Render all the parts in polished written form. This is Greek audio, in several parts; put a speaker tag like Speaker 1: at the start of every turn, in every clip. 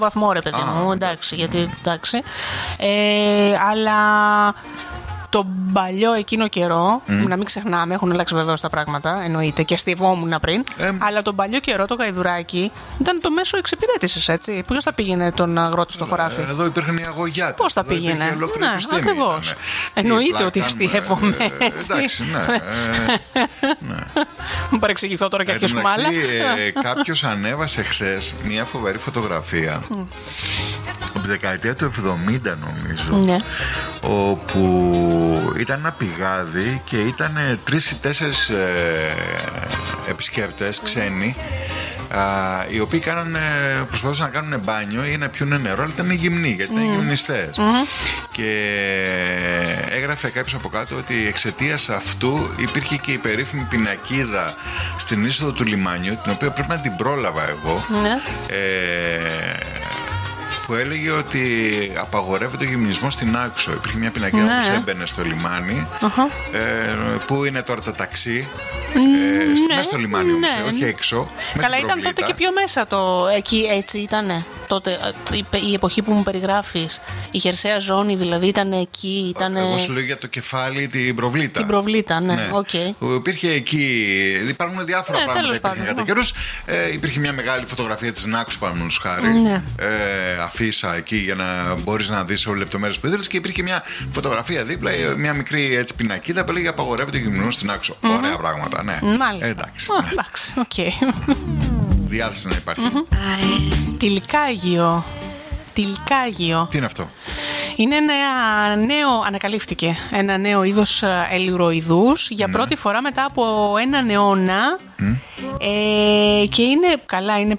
Speaker 1: βαθμό, ρε παιδί μου, εντάξει, γιατί εντάξει. Αλλά τον παλιό εκείνο καιρό, να μην ξεχνάμε, έχουν αλλάξει βεβαίως τα πράγματα, εννοείται, και αστειευόμουν πριν, αλλά τον παλιό καιρό το γαϊδουράκι ήταν το μέσο εξυπηρέτησης, έτσι. Ποιος θα πήγαινε τον αγρότη στο χωράφι?
Speaker 2: Εδώ υπήρχαν οι αγωγιάτες.
Speaker 1: Πώς θα πήγαινε? Ναι, ακριβώς. Εννοείται ότι αστειεύομαι, έτσι.
Speaker 2: Εντάξει, ναι.
Speaker 1: Μου παρεξηγηθώ τώρα και αρχίσουμε άλλα.
Speaker 2: Κάποιος ανέβασε χθες μια φοβερή φωτογραφία από τη δεκαετία του 70, νομίζω,
Speaker 1: ναι,
Speaker 2: όπου ήταν ένα πηγάδι και ήταν 3 ή 4 επισκέπτες ξένοι, οι οποίοι προσπαθούσαν να κάνουν μπάνιο ή να πιούν νερό, αλλά ήταν γυμνοί, γιατί ήταν γυμνιστές. Και έγραφε κάποιος από κάτω ότι εξαιτίας αυτού υπήρχε και η περίφημη πινακίδα στην είσοδο του λιμάνιου, την οποία πρέπει να την πρόλαβα εγώ, που έλεγε ότι απαγορεύεται ο γυμνισμός στην Άξο. Υπήρχε μια πινακίδα που έμπαινε στο λιμάνι, που είναι τώρα τα ταξί, μέσα στο λιμάνι όμως, όχι έξω.
Speaker 1: Καλά, ήταν τότε και πιο μέσα εκεί, έτσι ήτανε. Τότε, η εποχή που μου περιγράφεις, η χερσαία ζώνη δηλαδή ήταν εκεί.
Speaker 2: Εγώ σου λέω για το κεφάλι, την προβλήτα.
Speaker 1: Την προβλήτα, ναι, οκ.
Speaker 2: Υπήρχε εκεί, υπάρχουν διάφορα πράγματα που υπήρχαν κατά καιρούς. Υπήρχε μια μεγάλη φωτογραφία της Νάξου, παραδείγματος χάρη, αφίσα εκεί για να μπορείς να δεις όλες τις λεπτομέρειες που ήθελες, και υπήρχε μια φωτογραφία δίπλα, μια μικρή έτσι πινακίδα που έλεγε απαγορεύεται ο γυμνός στην Άξο. Ωραία πράγματα, ναι.
Speaker 1: Μάλιστα. Εντάξει, οκ.
Speaker 2: Διάθεση να υπάρχει.
Speaker 1: Τυλικάγιο.
Speaker 2: Τι είναι αυτό?
Speaker 1: Είναι ένα νέο, ανακαλύφθηκε ένα νέο είδος ελουροειδούς για πρώτη φορά μετά από έναν αιώνα, και είναι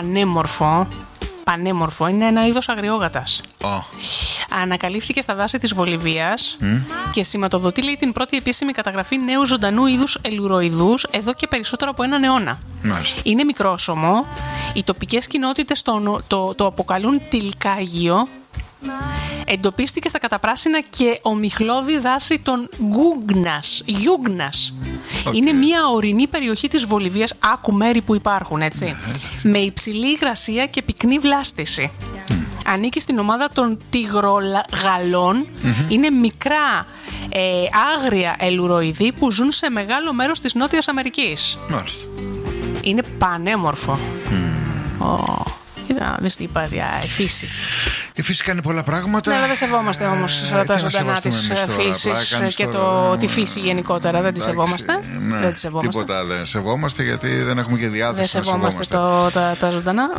Speaker 1: πανέμορφο, είναι ένα είδος αγριόγατας. Ανακαλύφθηκε στα δάση της Βολιβίας και σηματοδοτεί, λέει, την πρώτη επίσημη καταγραφή νέου ζωντανού είδους ελουροειδούς εδώ και περισσότερο από έναν αιώνα. Είναι μικρόσωμο, οι τοπικές κοινότητες το αποκαλούν τυλικάγιο. Εντοπίστηκε στα καταπράσινα και ομιχλώδη δάση των Γιούγνας. Είναι μια ορεινή περιοχή της Βολιβίας, άκου μέρη που υπάρχουν, έτσι, με υψηλή υγρασία και πυκνή βλάστηση. Ανήκει στην ομάδα των τυγρογαλών. Είναι μικρά άγρια ελουροειδή που ζουν σε μεγάλο μέρος της Νότιας Αμερικής. Είναι πανέμορφο. Κοίτα, δεις τι είπα, η φύση.
Speaker 2: Η φύση κάνει πολλά πράγματα.
Speaker 1: Ναι, αλλά δεν σεβόμαστε όμως τα ζωντανά της φύσης και τη φύση γενικότερα. Δεν τη σεβόμαστε.
Speaker 2: Ναι, τίποτα δεν σεβόμαστε, γιατί δεν έχουμε και διάθεση
Speaker 1: να σεβόμαστε. Τα ζωντανά.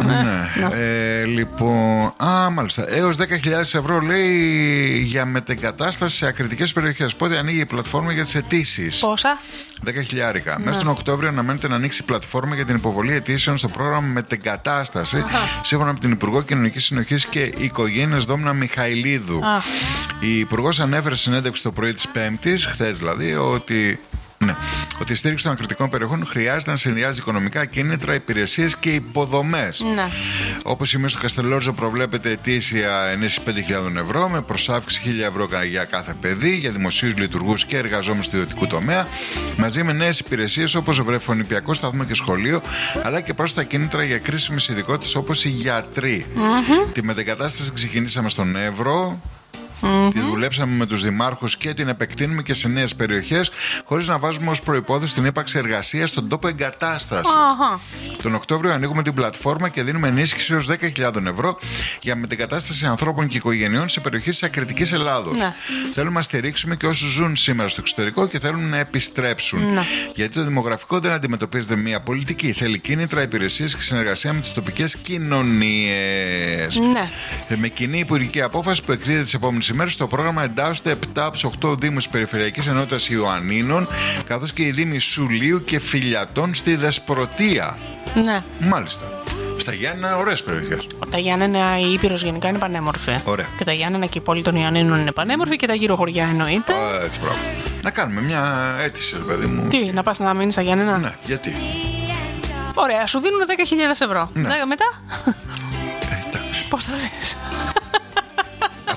Speaker 2: Λοιπόν, μάλιστα. Έως 10.000 ευρώ, λέει, για μετεγκατάσταση σε ακριτικές περιοχές. Πότε ανοίγει η πλατφόρμα για τις αιτήσεις?
Speaker 1: Πόσα?
Speaker 2: 10.000. Μέσα τον Οκτώβριο αναμένεται να ανοίξει η πλατφόρμα για την υποβολή αιτήσεων στο πρόγραμμα μετεγκατάσταση, σύμφωνα με την Υπουργό Κοινωνικής Συνοχής και Οικογένειας Δόμνα Μιχαηλίδου. Η Υπουργός ανέφερε στη συνέντευξη το πρωί της Πέμπτης, χθες δηλαδή, ότι η στήριξη των ακριτικών περιοχών χρειάζεται να συνδυάζει οικονομικά κίνητρα, υπηρεσίες και υποδομές. Όπως η στο Καστελόριζο προβλέπεται ετήσια ενίσχυση 5.000 ευρώ, με προσάυξη 1.000 ευρώ για κάθε παιδί, για δημοσίους λειτουργούς και εργαζόμενους του ιδιωτικού τομέα, μαζί με νέες υπηρεσίες όπως βρεφονηπιακό σταθμό και σχολείο, αλλά και πρόσθετα κίνητρα για κρίσιμες ειδικότητες όπως οι γιατροί. Τη μετεγκατάσταση ξεκινήσαμε στον Εύρο. Τη δουλέψαμε με τους δημάρχους και την επεκτείνουμε και σε νέες περιοχές, χωρίς να βάζουμε ως προϋπόθεση την ύπαρξη εργασίας στον τόπο εγκατάστασης. Τον Οκτώβριο ανοίγουμε την πλατφόρμα και δίνουμε ενίσχυση έως 10.000 ευρώ για μετεγκατάσταση ανθρώπων και οικογενειών σε περιοχές της ακριτικής Ελλάδος. Θέλουμε να στηρίξουμε και όσους ζουν σήμερα στο εξωτερικό και θέλουν να επιστρέψουν. Γιατί το δημογραφικό δεν αντιμετωπίζεται μία πολιτική. Θέλει κίνητρα, υπηρεσίες και συνεργασία με τις τοπικές κοινωνίες. Με κοινή υπουργική απόφαση που εκδίδεται τις επόμενες ημέρες, το πρόγραμμα εντάσσονται 7 από τους 8 δήμους της Περιφερειακής Ενότητας Ιωαννίνων, καθώς και οι δήμοι Σουλίου και Φιλιατών στη Δεσπρωτεία. Μάλιστα. Στα Γιάννενα, ωραίες περιοχές.
Speaker 1: Τα Γιάννενα, η Ήπειρος γενικά είναι πανέμορφη.
Speaker 2: Ωραία.
Speaker 1: Και τα Γιάννενα και η πόλη των Ιωαννίνων είναι πανέμορφη και τα γύρω χωριά εννοείται.
Speaker 2: Έτσι, μπράβο. Να κάνουμε μια αίτηση, παιδί μου.
Speaker 1: Τι, να πας να μείνεις στα Γιάννενα?
Speaker 2: Ναι, γιατί?
Speaker 1: Ωραία, σου δίνουν 10.000 ευρώ. Μετά.
Speaker 2: Εντάξει.
Speaker 1: Πώς θα δεις?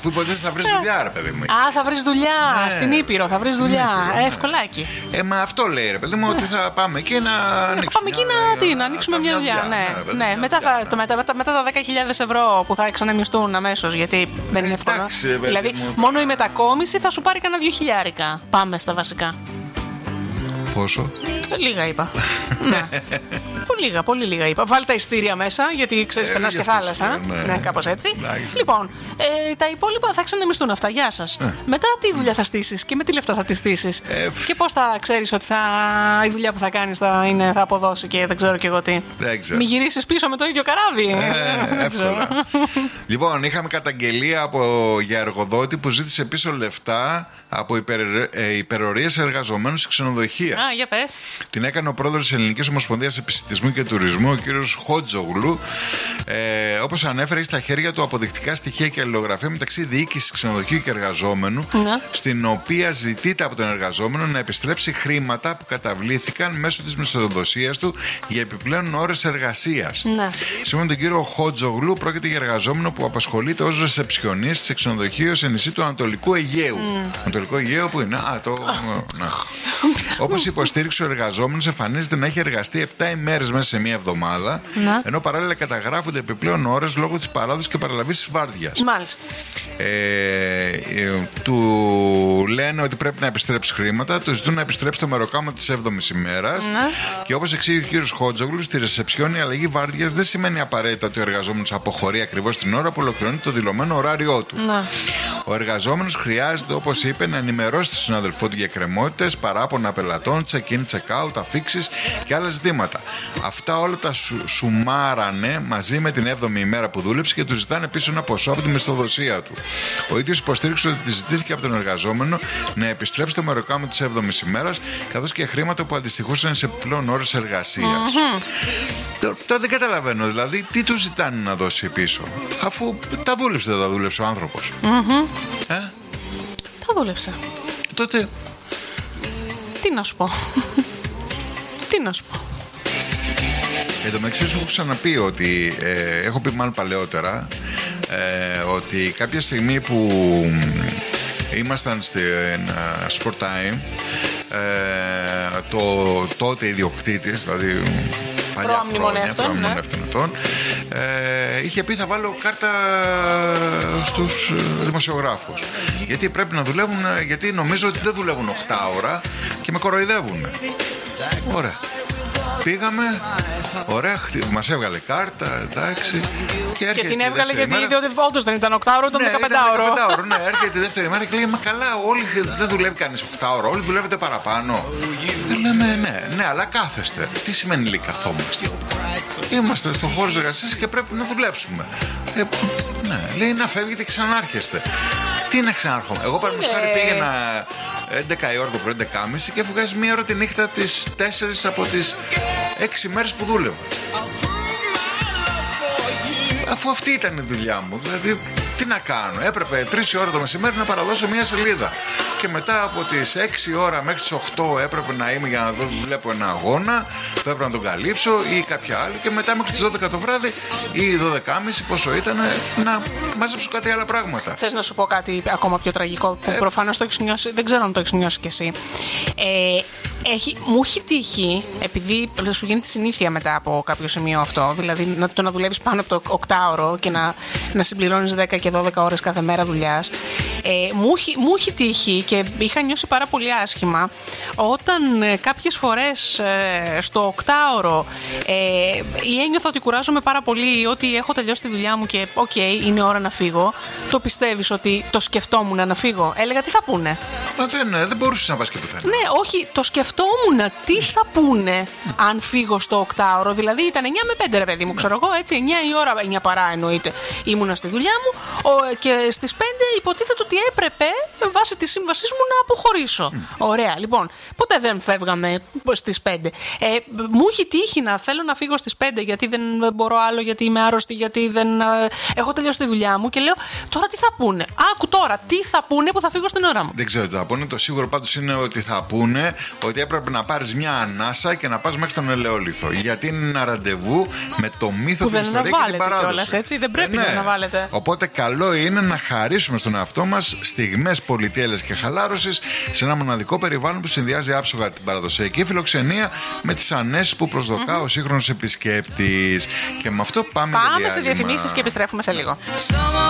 Speaker 2: Αφού υποτίθεται θα βρεις δουλειά, ρε παιδί μου.
Speaker 1: Α, θα βρεις δουλειά. Στην Ήπειρο θα βρεις δουλειά. Ευκολάκι.
Speaker 2: Μα αυτό λέει, ρε παιδί μου, ότι θα πάμε εκεί να ανοίξουμε.
Speaker 1: Πάμε εκεί να ανοίξουμε μια δουλειά. Ναι. Μετά τα 10.000 ευρώ που θα ξαναμισθούν αμέσως, γιατί δεν είναι εύκολο. Δηλαδή, μόνο η μετακόμιση θα σου πάρει κανένα 2.000. Πάμε στα βασικά.
Speaker 2: Πόσο?
Speaker 1: Λίγα είπα. Πολύ λίγα είπα. Βάλτε τα ειστήρια μέσα, γιατί ξέρεις, περνάς και θάλασσα. Ναι, κάπως έτσι. Λοιπόν, τα υπόλοιπα θα ξαναμισθούν αυτά. Γεια σας. Μετά τι δουλειά θα στήσεις και με τι λεφτά θα τη στήσεις. Και πώς θα ξέρεις ότι η δουλειά που θα κάνεις θα αποδώσει και δεν ξέρω κι εγώ τι. Μη γυρίσεις πίσω με το ίδιο καράβι.
Speaker 2: Εύκολα. Λοιπόν, είχαμε καταγγελία για εργοδότη που ζήτησε πίσω λεφτά από υπερορίες εργαζομένους σε ξενοδοχεία.
Speaker 1: Για πες.
Speaker 2: Την έκανε ο πρόεδρος της Ελληνικής Ομοσπονδίας Επισιτισμού και Τουρισμού, ο κύριος Χότζογλου. Όπως ανέφερε, έχει στα χέρια του αποδεικτικά στοιχεία και αλληλογραφία μεταξύ διοίκησης ξενοδοχείου και εργαζόμενου, στην οποία ζητείται από τον εργαζόμενο να επιστρέψει χρήματα που καταβλήθηκαν μέσω της μισθοδοσίας του για επιπλέον ώρες εργασίας. Σύμφωνα με τον κύριο Χότζογλου, πρόκειται για εργαζόμενο που απασχολείται ως ρεσεψιονίστ σε ξενοδοχείο σε νησί του Ανατολικού Αιγαίου. Ανατολικό Αιγαίο που είναι? Όπως υποστήριξε ο εργαζόμενος, εμφανίζεται να έχει εργαστεί 7 ημέρες μέσα σε μία εβδομάδα, ενώ παράλληλα καταγράφονται επιπλέον ώρες λόγω της παράδοσης και παραλαβής της βάρδιας.
Speaker 1: Μάλιστα.
Speaker 2: Του λένε ότι πρέπει να επιστρέψει χρήματα, του ζητούν να επιστρέψει το μεροκάμα της 7ης ημέρας. Και όπως εξήγησε ο κύριος Χότζογλου, στη ρεσεψιόν η αλλαγή βάρδιας δεν σημαίνει απαραίτητα ότι ο εργαζόμενος αποχωρεί ακριβώς την ώρα που ολοκληρώνει το δηλωμένο ωράριό του. Ο εργαζόμενος χρειάζεται, όπως είπε, να ενημερώσει τον συνάδελφό του για εκκρεμότητες, παράπονα πελατών, check-in, check-out, αφίξεις και άλλα ζητήματα. Αυτά όλα τα σουμάρανε μαζί με την 7η ημέρα που δούλεψε και του ζητάνε πίσω ένα ποσό από τη μισθοδοσία του. Ο ίδιος υποστήριξε ότι ζητήθηκε από τον εργαζόμενο να επιστρέψει το μεροκάμα της 7ης ημέρας, καθώς και χρήματα που αντιστοιχούσαν σε πλέον ώρες εργασίας. Τώρα δεν καταλαβαίνω, δηλαδή, τι του ζητάνε να δώσει πίσω, αφού τα δούλεψε, δεν τα δούλεψε ο άνθρωπος.
Speaker 1: Τα δούλεψε.
Speaker 2: Τότε.
Speaker 1: Τι να σου πω.
Speaker 2: Εν τω μεταξύ σου έχω ξαναπεί ότι έχω πει μάλλον παλαιότερα ότι κάποια στιγμή που ήμασταν στην Sport Time, το τότε ιδιοκτήτης, δηλαδή παλιά χρόνια, προαμνημονεύτων, είχε πει θα βάλω κάρτα στους δημοσιογράφους, γιατί πρέπει να δουλεύουν, γιατί νομίζω ότι δεν δουλεύουν 8 ώρα και με κοροϊδεύουν. Ωραία. Πήγαμε, ωραία, μας έβγαλε κάρτα, εντάξει.
Speaker 1: Και την έβγαλε γιατί όντως δεν ήταν 8ωρο, ήταν 15ωρο.
Speaker 2: Ναι, έρχεται τη δεύτερη μέρα και λέει, μα καλά, όλοι δεν δουλεύει κανείς 8ωρο, όλοι δουλεύετε παραπάνω. Λέμε, ναι, αλλά κάθεστε. Τι σημαίνει λέει καθόμαστε? Είμαστε στον χώρο εργασίας και πρέπει να δουλέψουμε. Ναι, λέει να φεύγετε και ξανάρχεστε. Τι να ξανάρχομαι? Εγώ παραδείγματος χάρη πήγαινα 11 η ώρα το πρωί, 11.30 και βγάζει μία ώρα τη νύχτα τις 4 από τις 6 μέρες που δούλευα. Αφού αυτή ήταν η δουλειά μου, δηλαδή τι να κάνω? Έπρεπε 3 ώρα το μεσημέρι να παραδώσω μία σελίδα. Και μετά από τις 6 ώρα μέχρι τις 8 έπρεπε να είμαι για να βλέπω ένα αγώνα, που έπρεπε να τον καλύψω ή κάποια άλλη. Και μετά μέχρι τις 12 το βράδυ ή 12.30 πόσο ήταν, να μαζέψω κάτι άλλα πράγματα.
Speaker 1: Θες να σου πω κάτι ακόμα πιο τραγικό που προφανώς το έχεις νιώσει, δεν ξέρω αν το έχεις νιώσει κι εσύ. Μου έχει τύχει, επειδή σου γίνει τη συνήθεια μετά από κάποιο σημείο αυτό, δηλαδή να δουλεύεις πάνω από το 8ωρο και να συμπληρώνεις 10 και 12 ώρες κάθε μέρα δουλειάς. Μου έχει τύχει και είχα νιώσει πάρα πολύ άσχημα όταν κάποιες φορές στο 8ωρο ή ένιωθα ότι κουράζομαι πάρα πολύ, ότι έχω τελειώσει τη δουλειά μου και είναι ώρα να φύγω. Το πιστεύεις ότι το σκεφτόμουν να φύγω? Έλεγα τι θα πούνε.
Speaker 2: Μα δεν μπορούσες να πας και πουθενά.
Speaker 1: Ναι, όχι, το σκεφτόμουν τι θα πούνε αν φύγω στο 8ωρο. Δηλαδή ήταν 9 με 5 ρε παιδί μου, ξέρω εγώ, έτσι 9 η ώρα, 9 παρά εννοείται, ήμουνα στη δουλειά μου και στις 5 υποτίθεται ότι έπρεπε με βάση τη σύμβασή μου να αποχωρήσω. Ωραία, λοιπόν. Ποτέ δεν φεύγαμε στις 5. Μου έχει τύχει να θέλω να φύγω στις 5 γιατί δεν μπορώ άλλο, γιατί είμαι άρρωστη, γιατί δεν έχω τελειώσει τη δουλειά μου και λέω τώρα τι θα πούνε. Άκου τώρα, τι θα πούνε που θα φύγω στην ώρα μου.
Speaker 2: Δεν ξέρω τι θα πούνε. Το σίγουρο πάντως είναι ότι θα πούνε ότι έπρεπε να πάρεις μια ανάσα και να πας μέχρι τον ελαιόλιθο. Γιατί είναι ένα ραντεβού με το μύθο, την ιστορία και την παράδοση.
Speaker 1: Κιόλας, έτσι, δεν πρέπει να αναβάλλετε.
Speaker 2: Οπότε καλό είναι να χαρίσουμε στον εαυτό μας στιγμές πολυτέλειας και χαλάρωσης σε ένα μοναδικό περιβάλλον που συνδυάζει άψογα την παραδοσιακή φιλοξενία με τις ανέσεις που προσδοκά ο σύγχρονος επισκέπτης. Και με αυτό πάμε
Speaker 1: σε διαφημίσεις και επιστρέφουμε σε λίγο.